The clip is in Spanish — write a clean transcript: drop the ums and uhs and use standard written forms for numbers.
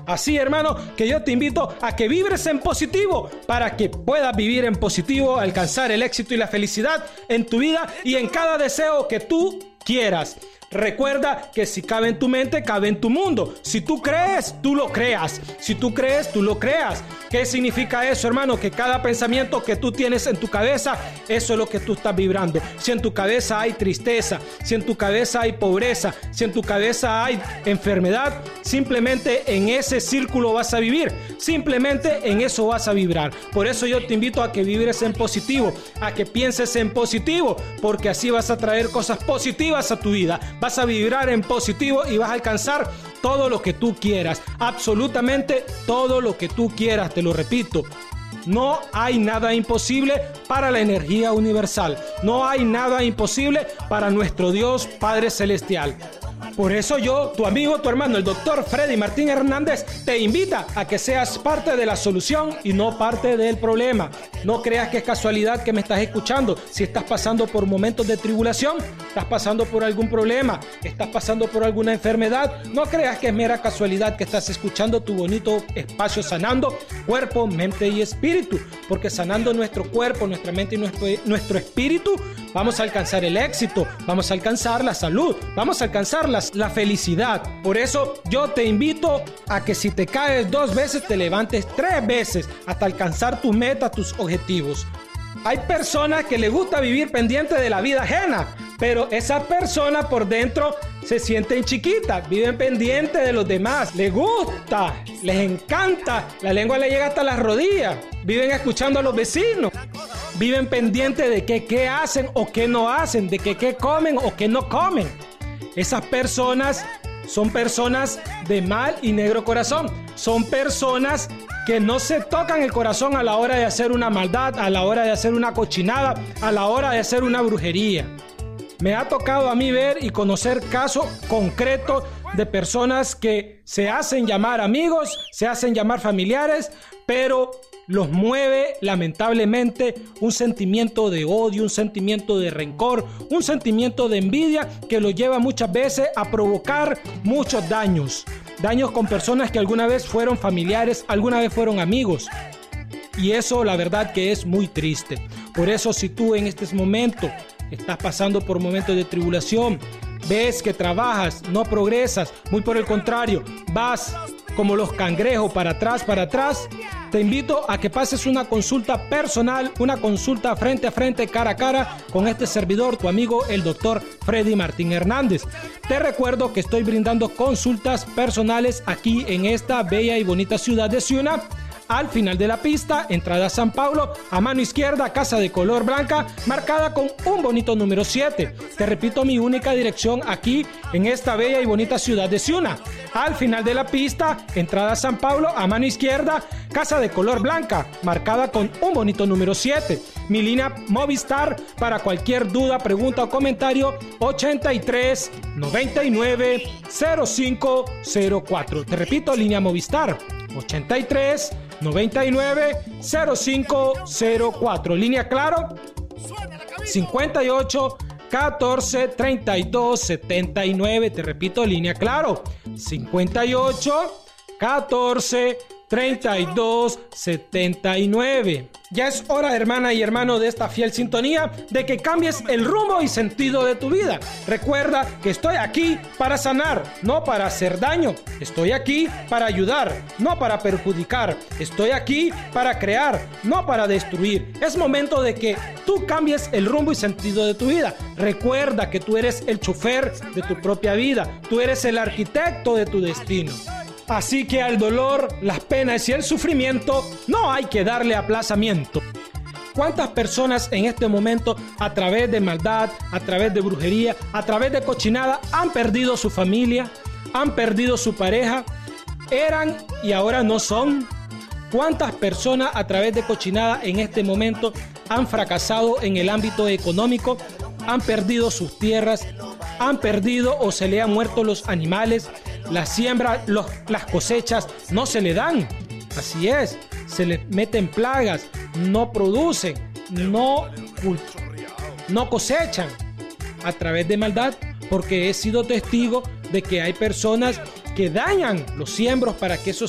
Así, hermano, que yo te invito a que vibres en positivo para que puedas vivir en positivo, alcanzar el éxito y la felicidad en tu vida y en cada deseo que tú quieras. Recuerda que si cabe en tu mente, cabe en tu mundo. Si tú crees, tú lo creas. Si tú crees, tú lo creas. ¿Qué significa eso, hermano? Que cada pensamiento que tú tienes en tu cabeza, eso es lo que tú estás vibrando. Si en tu cabeza hay tristeza, si en tu cabeza hay pobreza, si en tu cabeza hay enfermedad, simplemente en ese círculo vas a vivir. Simplemente en eso vas a vibrar. Por eso yo te invito a que vibres en positivo, a que pienses en positivo, porque así vas a traer cosas positivas a tu vida. Vas a vibrar en positivo y vas a alcanzar todo lo que tú quieras. Absolutamente todo lo que tú quieras, te lo repito. No hay nada imposible para la energía universal. No hay nada imposible para nuestro Dios Padre Celestial. Por eso yo, tu amigo, tu hermano, el doctor Freddy Martín Hernández, te invita a que seas parte de la solución y no parte del problema. No creas que es casualidad que me estás escuchando. Si estás pasando por momentos de tribulación, estás pasando por algún problema, estás pasando por alguna enfermedad, no creas que es mera casualidad que estás escuchando tu bonito espacio sanando cuerpo, mente y espíritu. Porque sanando nuestro cuerpo, nuestra mente y nuestro espíritu, vamos a alcanzar el éxito, vamos a alcanzar la salud, vamos a alcanzar la felicidad. Por eso yo te invito a que si te caes 2 veces, te levantes 3 veces hasta alcanzar tu meta, tus objetivos. Hay personas que les gusta vivir pendiente de la vida ajena, pero esa persona por dentro se sienten chiquitas, viven pendiente de los demás, les gusta, les encanta, la lengua le llega hasta las rodillas, viven escuchando a los vecinos, viven pendiente de qué hacen o qué no hacen, de qué comen o qué no comen. Esas personas son personas de mal y negro corazón, son personas que no se tocan el corazón a la hora de hacer una maldad, a la hora de hacer una cochinada, a la hora de hacer una brujería. Me ha tocado a mí ver y conocer casos concretos de personas que se hacen llamar amigos, se hacen llamar familiares, pero los mueve lamentablemente un sentimiento de odio, un sentimiento de rencor, un sentimiento de envidia que los lleva muchas veces a provocar muchos daños. Daños con personas que alguna vez fueron familiares, alguna vez fueron amigos. Y eso la verdad que es muy triste. Por eso si tú en este momento estás pasando por momentos de tribulación, ves que trabajas, no progresas, muy por el contrario, vas como los cangrejos para atrás, te invito a que pases una consulta personal, una consulta frente a frente, cara a cara, con este servidor, tu amigo, el doctor Freddy Martín Hernández. Te recuerdo que estoy brindando consultas personales aquí en esta bella y bonita ciudad de Ciuna. Al final de la pista, entrada San Pablo, a mano izquierda, casa de color blanca, marcada con un bonito número 7. Te repito mi única dirección aquí en esta bella y bonita ciudad de Ciuna. Al final de la pista, entrada San Pablo, a mano izquierda, casa de color blanca, marcada con un bonito número 7. Mi línea Movistar para cualquier duda, pregunta o comentario, 83 99 05 04. Te repito, línea Movistar, 83 99 05 04. Línea Claro, 58 14 32 79. Te repito, línea Claro, 58 14 32 79. Ya es hora, hermana y hermano, de esta fiel sintonía, de que cambies el rumbo y sentido de tu vida. Recuerda que estoy aquí para sanar, no para hacer daño. Estoy aquí para ayudar, no para perjudicar. Estoy aquí para crear, no para destruir. Es momento de que tú cambies el rumbo y sentido de tu vida. Recuerda que tú eres el chofer de tu propia vida. Tú eres el arquitecto de tu destino. Así que al dolor, las penas y el sufrimiento no hay que darle aplazamiento. ¿Cuántas personas en este momento, a través de maldad, a través de brujería, a través de cochinada, han perdido su familia, han perdido su pareja, eran y ahora no son? ¿Cuántas personas a través de cochinada en este momento han fracasado en el ámbito económico, han perdido sus tierras, han perdido o se le han muerto los animales? La siembra, las cosechas no se le dan. Así es, se le meten plagas, no producen, no cosechan a través de maldad, porque he sido testigo de que hay personas que dañan los siembros para que esos